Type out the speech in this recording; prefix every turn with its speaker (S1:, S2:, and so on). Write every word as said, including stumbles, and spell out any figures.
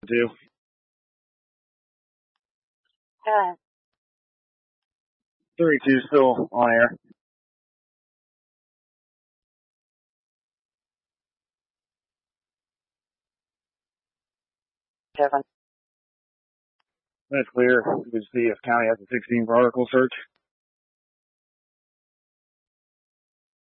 S1: two.
S2: Yeah.
S1: thirty-two still on air.
S2: Kevin.
S1: That's clear. We can see if county has a sixteen for article search.